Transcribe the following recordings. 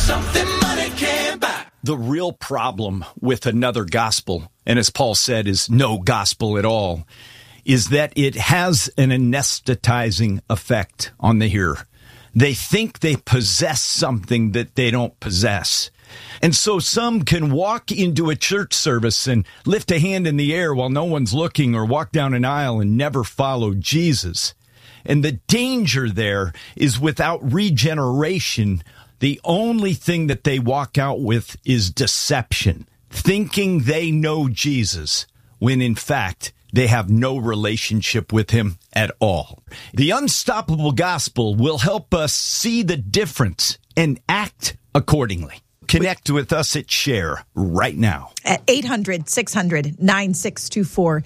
something money can't buy. The real problem with another gospel, and as Paul said, is no gospel at all, is that it has an anesthetizing effect on the hearer. They think they possess something that they don't possess. And so some can walk into a church service and lift a hand in the air while no one's looking, or walk down an aisle and never follow Jesus. And the danger there is, without regeneration, the only thing that they walk out with is deception, thinking they know Jesus, when in fact they have no relationship with him at all. The Unstoppable Gospel will help us see the difference and act accordingly. Connect with us at Share right now. At 800-600-9624,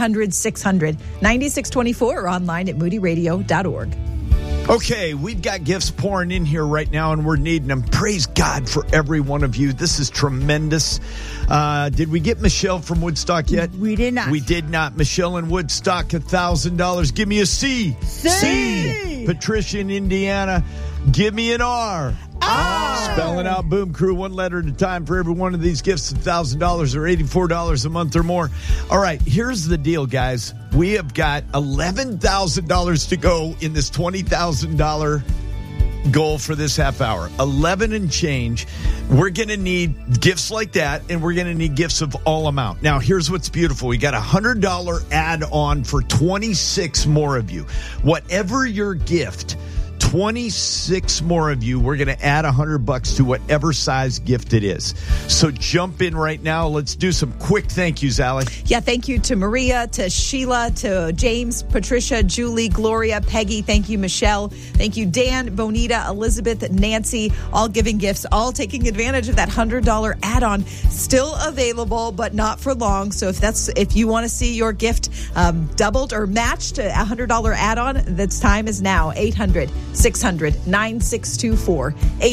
800-600-9624, or online at moodyradio.org. Okay, we've got gifts pouring in here right now, and we're needing them. Praise God for every one of you. This is tremendous. Did we get Michelle from Woodstock yet? We did not. We did not. Michelle in Woodstock, $1,000. Give me a C. C. Patricia in Indiana, give me an R. R. Spelling out Boom Crew one letter at a time for every one of these gifts, $1,000 or $84 a month or more. All right, here's the deal, guys. We have got $11,000 to go in this $20,000 goal for this half hour. 11 and change. We're going to need gifts like that, and we're going to need gifts of all amount. Now, here's what's beautiful. We got a $100 add-on for 26 more of you. Whatever your gift, 26 more of you, we're going to add $100 to whatever size gift it is. So jump in right now. Let's do some quick thank yous, Allie. Yeah, thank you to Maria, to Sheila, to James, Patricia, Julie, Gloria, Peggy. Thank you, Michelle. Thank you, Dan, Bonita, Elizabeth, Nancy, all giving gifts, all taking advantage of that $100 add-on. Still available, but not for long. So if you want to see your gift doubled or matched, a $100 add-on, that's time is now. 800-600-9624,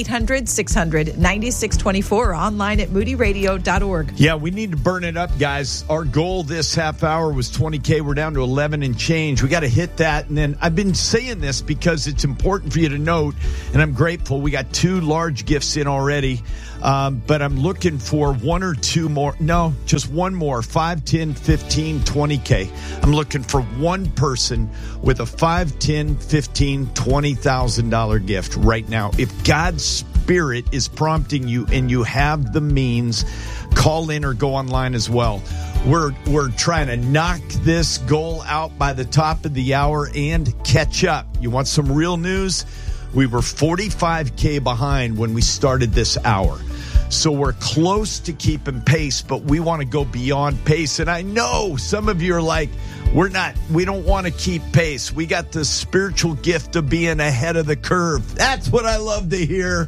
800-600-9624, or online at moodyradio.org. Yeah, we need to burn it up, guys. Our goal this half hour was $20K. We're down to 11 and change. We got to hit that. And then I've been saying this because it's important for you to note, and I'm grateful. We got 2 large gifts in already. But I'm looking for 1 or 2 more. No, just one more. 5, 10, 15, 20K. I'm looking for one person with a 5, 10, 15, $20,000 gift right now. If God's Spirit is prompting you and you have the means, call in or go online as well. We're trying to knock this goal out by the top of the hour and catch up. You want some real news? We were 45K behind when we started this hour. So we're close to keeping pace, but we want to go beyond pace. And I know some of you are like, we don't want to keep pace. We got the spiritual gift of being ahead of the curve. That's what I love to hear.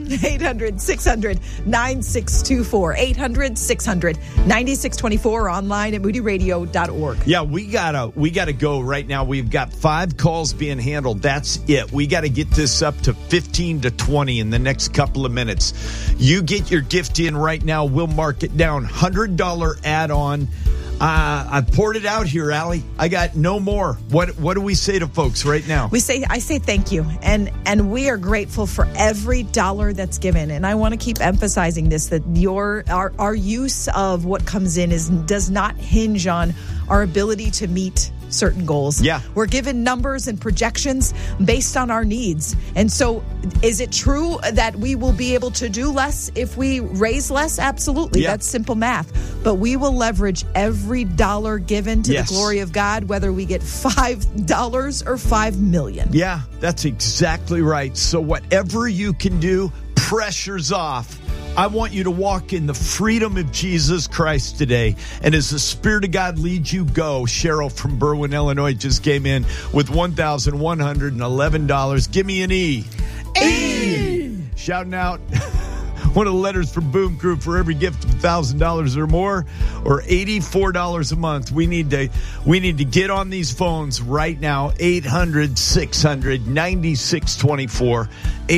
800-600-9624, 800-600-9624, online at moodyradio.org. Yeah, we gotta go right now. We've got 5 calls being handled. That's it. We got to get this up to 15 to 20 in the next couple of minutes. You get your gift in right now. We'll mark it down. $100 add-on. I poured it out here, Allie. I got no more. What do we say to folks right now? I say thank you, and we are grateful for every dollar that's given. And I want to keep emphasizing this, that our use of what comes in does not hinge on our ability to meet certain goals. Yeah. We're given numbers and projections based on our needs. And so is it true that we will be able to do less if we raise less? Absolutely. Yeah. That's simple math. But we will leverage every dollar given to the glory of God, whether we get $5 or $5 million. Yeah, that's exactly right. So whatever you can do, pressure's off. I want you to walk in the freedom of Jesus Christ today. And as the Spirit of God leads you, go. Cheryl from Berwyn, Illinois just came in with $1,111. Give me an E. E! Shouting out one of the letters from Boom Crew for every gift of $1,000 or more, or $84 a month. We need to get on these phones right now. 800-600-9624,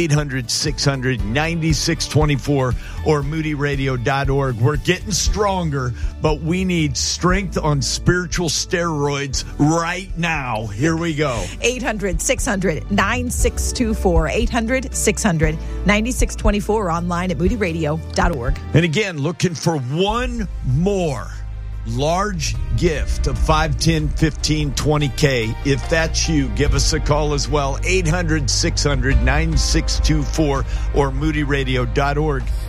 800-600-9624, or moodyradio.org. We're getting stronger, but we need strength on spiritual steroids right now. Here we go. 800-600-9624, 800-600-9624, online at moodyradio.org. And again, looking for one more large gift of 5, 10, 15, 20K. If that's you, give us a call as well. 800-600-9624 or moodyradio.org.